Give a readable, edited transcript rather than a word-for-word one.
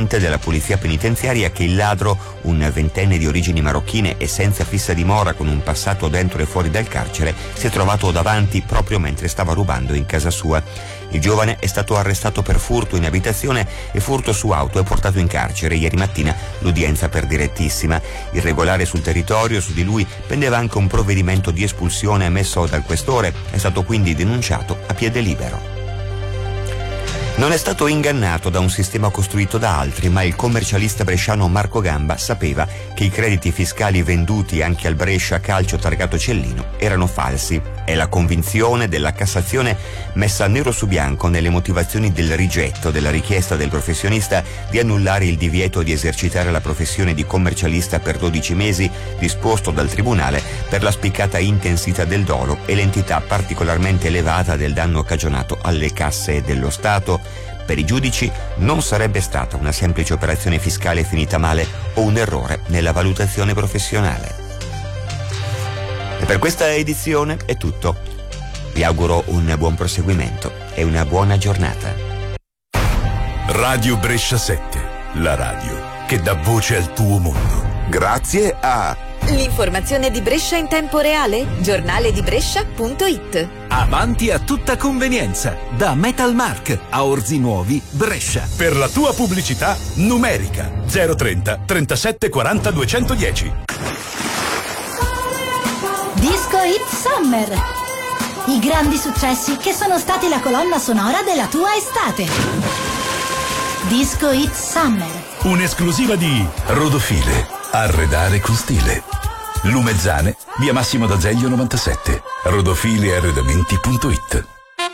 agente della polizia penitenziaria che il ladro, un ventenne di origini marocchine e senza fissa dimora con un passato dentro e fuori dal carcere, si è trovato davanti proprio mentre stava rubando in casa sua. Il giovane è stato arrestato per furto in abitazione e furto su auto e portato in carcere. Ieri mattina l'udienza per direttissima. Irregolare sul territorio, su di lui pendeva anche un provvedimento di espulsione emesso dal questore. È stato quindi denunciato a piede libero. Non è stato ingannato da un sistema costruito da altri, ma il commercialista bresciano Marco Gamba sapeva che i crediti fiscali venduti anche al Brescia Calcio targato Cellino erano falsi. È la convinzione della Cassazione messa nero su bianco nelle motivazioni del rigetto della richiesta del professionista di annullare il divieto di esercitare la professione di commercialista per 12 mesi disposto dal Tribunale per la spiccata intensità del dolo e l'entità particolarmente elevata del danno cagionato alle casse dello Stato. Per i giudici non sarebbe stata una semplice operazione fiscale finita male o un errore nella valutazione professionale. E per questa edizione è tutto. Vi auguro un buon proseguimento e una buona giornata. Radio Brescia 7, la radio che dà voce al tuo mondo. Grazie a l'informazione di Brescia in tempo reale, giornaledibrescia.it. Avanti a tutta convenienza, da Metalmark a Orzi Nuovi, Brescia. Per la tua pubblicità numerica 030 37 40 210. Disco Hit Summer. I grandi successi che sono stati la colonna sonora della tua estate. Disco Hit Summer. Un'esclusiva di Rodofile. Arredare con stile. Lumezzane, via Massimo d'Azeglio 97. Rodofilearredamenti.it.